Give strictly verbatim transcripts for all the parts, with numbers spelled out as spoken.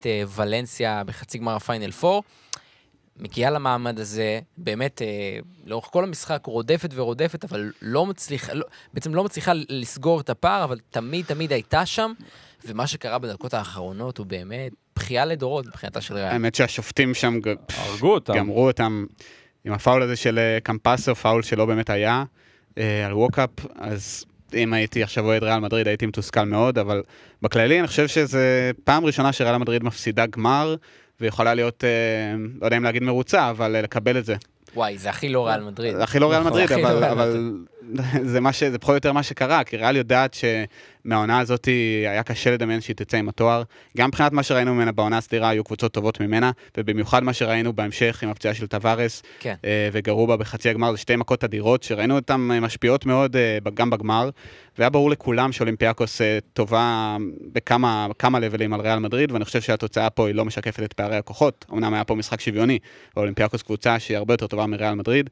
את ולנסיה בחצי גמר הפיינל פור, מגיעה למעמד הזה, באמת, לאורך כל המשחק רודפת ורודפת, אבל לא מצליחה, לא, בעצם לא מצליחה לסגור את הפער, אבל תמיד תמיד הייתה שם, ומה שקרה בדקות האחרונות הוא באמת בחייה לדורות מבחינתה של ריאל. האמת שהשופטים שם הרגו אותם. גמרו אותם עם הפאול הזה של קמפסו, פאול שלא באמת היה, על ווקאפ, אז אם הייתי עכשיו אוהד ריאל מדריד, הייתי מתוסכל מאוד, אבל בכללי אני חושב שזה פעם ראשונה שריאל מדריד מפסידה גמר, ויכולה להיות, לא יודע אם להגיד מרוצה, אבל לקבל את זה. וואי, זה הכי לא ריאל מדריד. זה הכי לא ריאל מדריד, אבל, אבל זה מה ש, זה פחות או יותר מה שקרה, כי ריאל יודעת שמהעונה הזאת היה קשה לדמיין שהיא תצא עם התואר. גם מבחינת מה שראינו ממנה בעונה הסדירה, היו קבוצות טובות ממנה, ובמיוחד מה שראינו בהמשך עם הפציעה של טווארס, כן. וגרובה בחצי הגמר, זה שתי מכות אדירות, שראינו אותן משפיעות מאוד גם בגמר, והיה ברור לכולם שאולימפיאקוס טובה בכמה כמה לבלים על ריאל מדריד, ואני חושב שהתוצאה פה היא לא משקפת את פערי הכוחות. אמנם היה פה משחק שוויוני, ואולימפיאקוס קבוצה שהיא הרבה יותר טובה מריאל מדריד,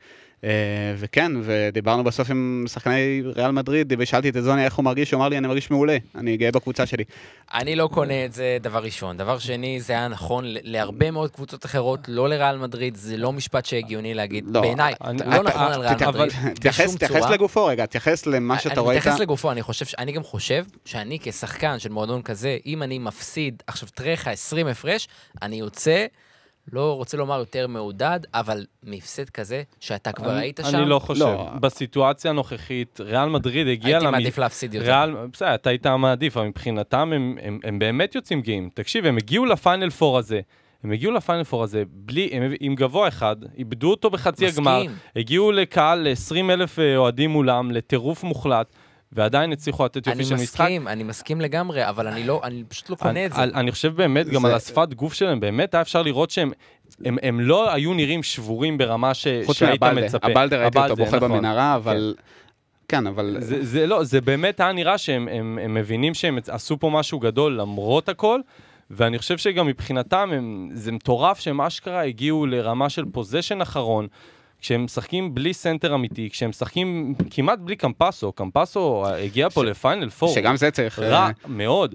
וכן, ודיברנו בסוף עם שחקני ריאל מדריד, ושאלתי את זוני איך הוא מרגיש, הוא אמר לי, אני מרגיש מעולה, אני גאה בקבוצה שלי. אני לא קונה את זה, דבר ראשון. דבר שני, זה היה נכון להרבה מאוד קבוצות אחרות, לא לריאל מדריד, זה לא משפט שהגיוני להגיד, בעיניי, לא נכון על ריאל מדריד. תתייחס לגופו רגע, תתייחס למה שאתה רואה. אני מתייחס לגופו, אני גם חושב שאני כשחקן של מועדון כזה, אם אני מפסיד, עכשיו תראה עשרים הפרש, אני יוצא, לא רוצה לומר יותר מעודד, אבל מפסד כזה, שאתה כבר היית שם. אני לא חושב. בסיטואציה הנוכחית, ריאל מדריד הגיע... הייתי מעדיף להפסיד יותר. בסדר, אתה היית מעדיף, אבל מבחינתם הם באמת יוצאים גאים. תקשיב, הם הגיעו לפיינל פור הזה, הם הגיעו לפיינל פור הזה, בלי, עם גבוה אחד, איבדו אותו בחצי הגמר, הגיעו לקהל ל-עשרים אלף אוהדים מולם, לטירוף מוחלט, ועדיין הצליחו לתת יופי של משחק. אני מסכים, אני מסכים לגמרי, אבל אני לא, אני פשוט לא קונה את זה. אני חושב באמת, גם על השפת גוף שלהם, באמת היה אפשר לראות שהם, הם לא היו נראים שבורים ברמה שהיית מצפה. הבלדר ראיתי אותו בוכה במנהרה, אבל... כן, אבל... זה לא, זה באמת היה נראה שהם מבינים שהם עשו פה משהו גדול למרות הכל, ואני חושב שגם מבחינתם, זה מטורף שהם אשכרה הגיעו לרמה של פוזיישן אחרון, כשהם משחקים בלי סנטר אמיתי, כשהם משחקים כמעט בלי קמפסו, קמפסו הגיע פה לפיינל פור. שגם זה צריך... רע מאוד.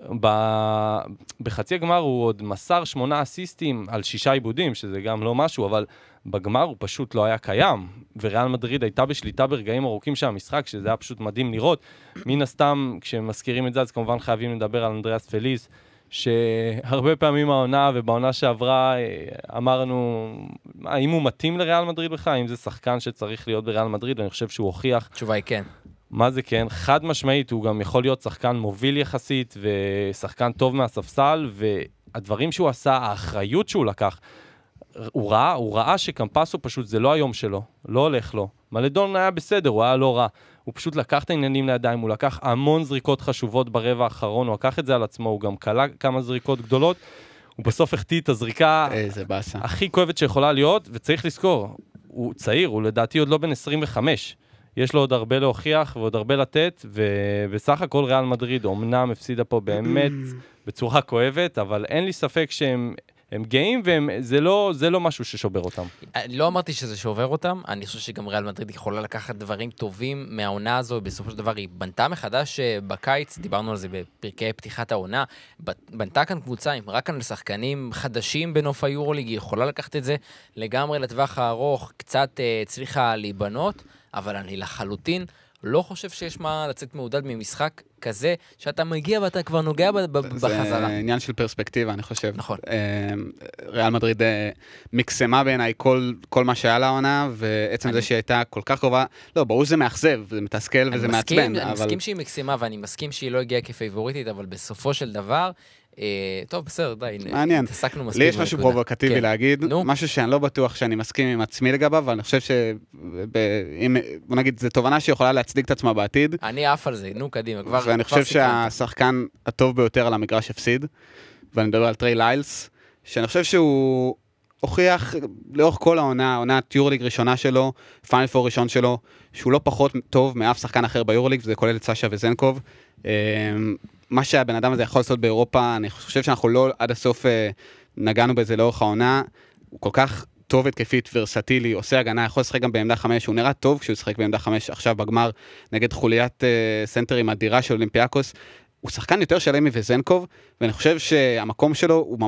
בחצי הגמר הוא עוד מסר שמונה אסיסטים על שישה עיבודים, שזה גם לא משהו, אבל בגמר הוא פשוט לא היה קיים, וריאל מדריד הייתה בשליטה ברגעים ארוכים של המשחק, שזה היה פשוט מדהים לראות. מן הסתם, כשמזכירים את זה, אז כמובן חייבים לדבר על אנדריאס פליס, שהרבה פעמים העונה ובעונה שעברה אמרנו, האם הוא מתאים לריאל מדריד בכלל? האם זה שחקן שצריך להיות בריאל מדריד? ואני חושב שהוא הוכיח. תשובה היא כן. מה זה כן? חד משמעית, הוא גם יכול להיות שחקן מוביל יחסית, ושחקן טוב מהספסל, והדברים שהוא עשה, האחריות שהוא לקח, הוא ראה, הוא ראה שקמפסו פשוט זה לא היום שלו, לא הולך לו. מלדון היה בסדר, הוא היה לא רע. הוא פשוט לקח את העניינים לידיים, הוא לקח המון זריקות חשובות ברבע האחרון, הוא לקח את זה על עצמו, הוא גם קלה כמה זריקות גדולות, הוא בסוף החטיא את הזריקה הכי כואבת שיכולה להיות, וצריך לזכור, הוא צעיר, הוא לדעתי עוד לא בן עשרים וחמש, יש לו עוד הרבה להוכיח ועוד הרבה לתת, ובסך הכל ריאל מדריד, אומנם הפסידה פה באמת בצורה כואבת, אבל אין לי ספק שהם... הם גאים, וזה לא, זה לא משהו ששובר אותם. לא אמרתי שזה שובר אותם, אני חושב שגם ריאל מדריד יכולה לקחת דברים טובים מהעונה הזו, בסופו של דבר היא בנתה מחדש בקיץ, דיברנו על זה בפרקי פתיחת העונה, בנתה כאן קבוצה עם רק כאן שחקנים חדשים בנוף היורוליג, היא יכולה לקחת את זה לגמרי לטווח הארוך, קצת הצליחה להיבנות, אבל אני לחלוטין לא חושב שיש מה לצאת מעודד ממשחק כזה, שאתה מגיע ואתה כבר נוגע בחזרה. זה עניין של פרספקטיבה, אני חושב. נכון. ריאל מדריד מקסמה בעיניי כל, כל מה שהיה לעונה, ועצם אני... זה שהייתה כל כך קרובה, לא, ברור שזה מאכזב, זה מתסכל וזה מעצבן. אני אבל... מסכים שהיא מקסמה, ואני מסכים שהיא לא הגיעה כפייבוריטית, אבל בסופו של דבר, טוב, בסדר, די, מעניין. התעסקנו מספיק. לי יש משהו פרובוקטיבי להגיד, משהו שאני לא בטוח שאני מסכים עם עצמי לגביו, אבל אני חושב ש... בוא נגיד, זו תובנה שיכולה להצדיק את עצמה בעתיד. אני עף על זה, נו, קדימה, כבר... ואני חושב שהשחקן הטוב ביותר על המגרש הפסיד, ואני מדבר על טריי ליילס, שאני חושב שהוא הוכיח לאורך כל העונה, העונת יורוליג ראשונה שלו, פיינל פור ראשון שלו, שהוא לא פחות טוב מאף שחקן אחר ביורוליג, וזה כולל את סשה וזנקוב. מה שהבן אדם הזה יכול לעשות באירופה, אני חושב שאנחנו לא עד הסוף נגענו בזה לאורך העונה, הוא כל כך טוב התקפית, ורסטילי, עושה הגנה, יכול לשחק גם בעמדה חמש, הוא נראה טוב כשהוא שחק בעמדה חמש, עכשיו בגמר נגד חוליית סנטרים אדירה של אולימפיאקוס, הוא שחקן יותר שלמי וזנקוב, ואני חושב שהמקום שלו הוא